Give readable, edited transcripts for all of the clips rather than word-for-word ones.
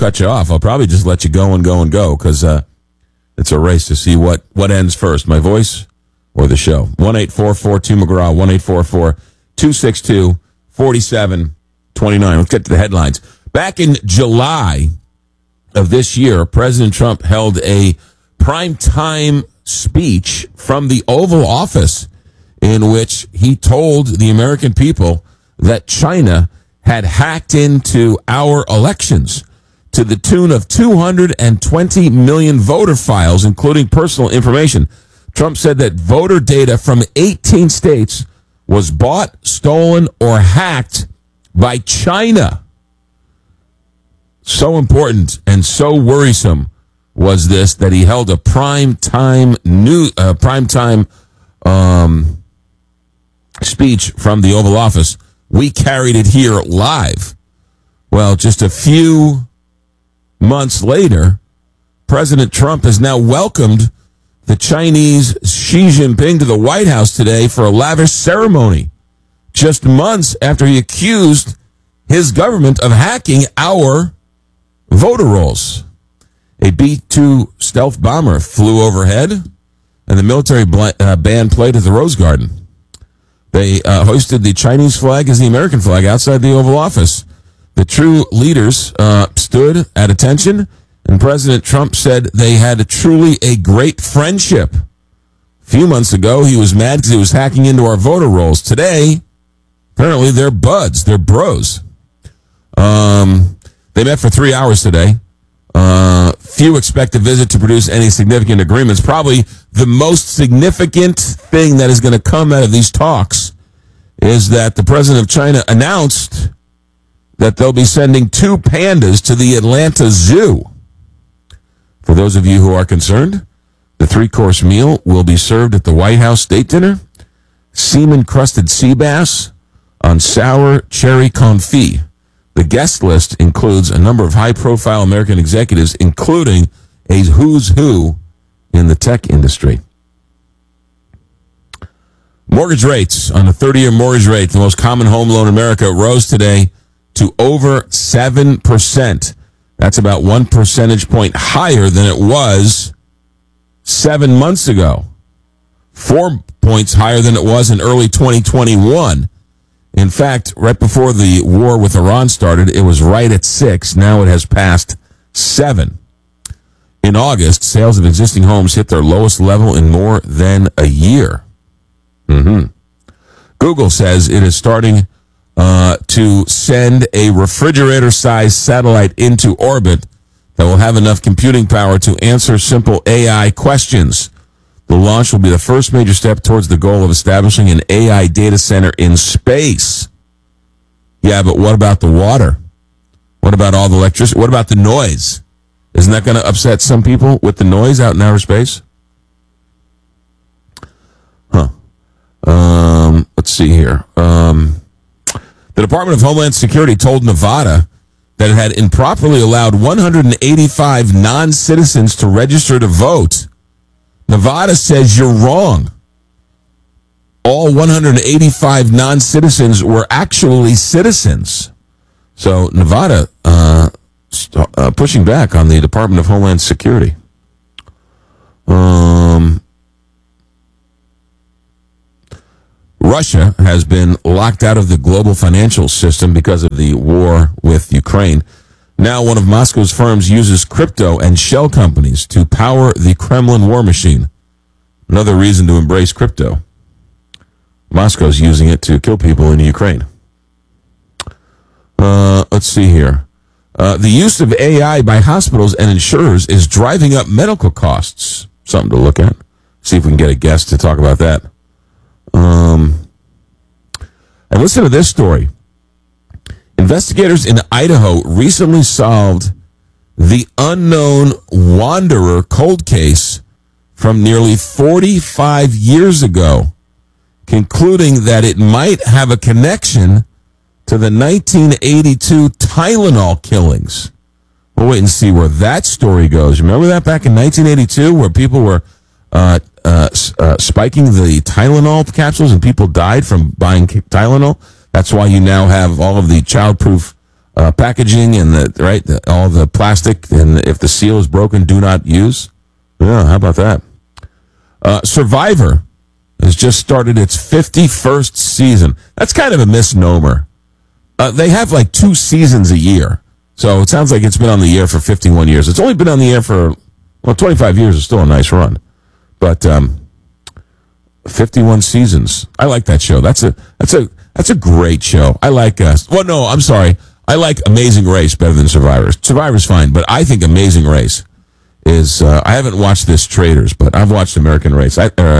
cut you off. I'll probably just let you go and go because it's a race to see what ends first, my voice or the show. 1-844-2McGraw, 1-844-262-4729. Let's get to the headlines. Back in July of this year, President Trump held a primetime speech from the Oval Office in which he told the American people that China had hacked into our elections to the tune of 220 million voter files, including personal information. Trump said that voter data from 18 states was bought, stolen, or hacked by China. So important and so worrisome was this that he held a primetime speech from the Oval Office. We carried it here live. Well, just a few months later, President Trump has now welcomed the Chinese Xi Jinping to the White House today for a lavish ceremony, just months after he accused his government of hacking our voter rolls. A B-2 stealth bomber flew overhead, and the military band played at the Rose Garden. They hoisted the Chinese flag as the American flag outside the Oval Office. The true leaders stood at attention, and President Trump said they had truly a great friendship. A few months ago, he was mad because he was hacking into our voter rolls. Today, apparently, they're buds. They're bros. They met for 3 hours today. Few expect the visit to produce any significant agreements. Probably the most significant thing that is going to come out of these talks is that the president of China announced that they'll be sending 2 pandas to the Atlanta Zoo. For those of you who are concerned, the 3-course meal will be served at the White House State Dinner. Semen-crusted sea bass on sour cherry confit. The guest list includes a number of high-profile American executives, including a who's who in the tech industry. Mortgage rates on the 30-year mortgage rate, the most common home loan in America, rose today to over 7%. That's about 1 percentage point higher than it was 7 months ago. 4 points higher than it was in early 2021. In fact, right before the war with Iran started, it was right at 6. Now it has passed 7. In August, sales of existing homes hit their lowest level in more than a year. Google says it is starting to send a refrigerator-sized satellite into orbit that will have enough computing power to answer simple AI questions. The launch will be the first major step towards the goal of establishing an AI data center in space. Yeah, but what about the water? What about all the electricity? What about the noise? Isn't that going to upset some people with the noise out in outer space? Let's see here. The Department of Homeland Security told Nevada that it had improperly allowed 185 non-citizens to register to vote. Nevada says you're wrong. All 185 non-citizens were actually citizens. So Nevada pushing back on the Department of Homeland Security. Russia has been locked out of the global financial system because of the war with Ukraine. Now one of Moscow's firms uses crypto and shell companies to power the Kremlin war machine. Another reason to embrace crypto. Moscow's using it to kill people in Ukraine. Let's see here. The use of AI by hospitals and insurers is driving up medical costs. Something to look at. See if we can get a guest to talk about that. And listen to this story. Investigators in Idaho recently solved the unknown wanderer cold case from nearly 45 years ago, concluding that it might have a connection to the 1982 Tylenol killings. We'll wait and see where that story goes. Remember that back in 1982 where people were spiking the Tylenol capsules and people died from buying Tylenol? That's why you now have all of the childproof packaging and all the plastic, and if the seal is broken, do not use. Yeah, how about that? Survivor has just started its 51st season. That's kind of a misnomer. They have like 2 seasons a year. So it sounds like it's been on the air for 51 years. It's only been on the air for, 25 years is still a nice run. But 51 seasons. I like that show. That's a great show. I like I like Amazing Race better than Survivor. Survivor's fine, but I think Amazing Race is I haven't watched this Traders, but I've watched Amazing Race,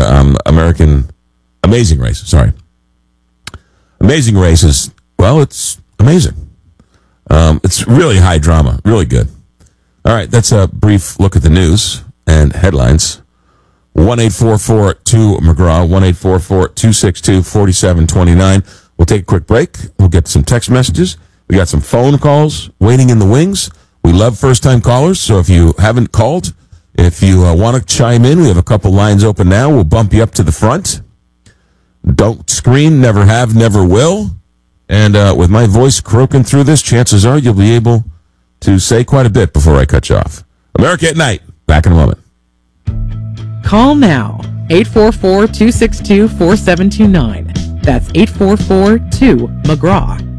sorry. Amazing Race is, it's amazing. It's really high drama, really good. All right, that's a brief look at the news and headlines. 1-844-2-McGraw, 1-844-262-4729. We'll take a quick break. We'll get some text messages. We got some phone calls waiting in the wings. We love first-time callers, so if you haven't called, if you want to chime in, we have a couple lines open now. We'll bump you up to the front. Don't scream, never have, never will. And with my voice croaking through this, chances are you'll be able to say quite a bit before I cut you off. America at Night. Back in a moment. Call now. 844-262-4729. That's 844-2-McGraw.